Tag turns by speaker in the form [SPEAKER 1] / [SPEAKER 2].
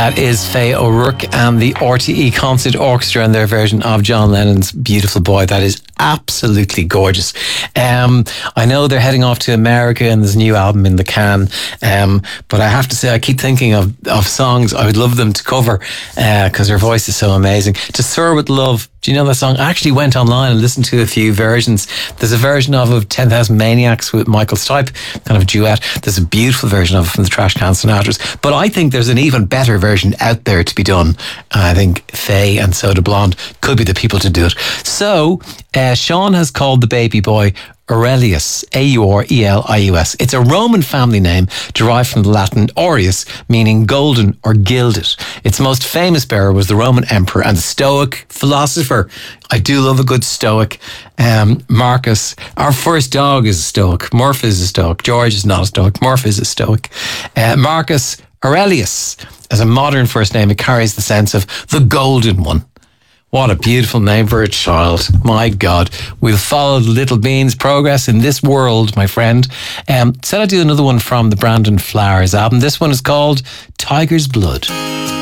[SPEAKER 1] That is Faye O'Rourke and the RTE Concert Orchestra and their version of John Lennon's Beautiful Boy. That is absolutely gorgeous. I know they're heading off to America and there's a new album in the can, but I have to say I keep thinking of songs I would love them to cover because her voice is so amazing. To Sir With Love, do you know that song? I actually went online and listened to a few versions. There's a version of 10,000 Maniacs with Michael Stipe, kind of a duet. There's a beautiful version of it from the Trash Can Sinatras. But I think there's an even better version out there to be done. I think Faye and Soda Blonde could be the people to do it. So, Sean has called the baby boy Aurelius, Aurelius. It's a Roman family name derived from the Latin aureus, meaning golden or gilded. Its most famous bearer was the Roman emperor and the Stoic philosopher. I do love a good Stoic. Marcus. Our first dog is a Stoic. Murph is a Stoic. George is not a Stoic. Murph is a Stoic. Marcus Aurelius. As a modern first name, it carries the sense of the golden one. What a beautiful name for a child. My God. We'll follow the Little Beans' progress in this world, my friend. Said I'd do another one from the Brandon Flowers album. This one is called Tiger's Blood.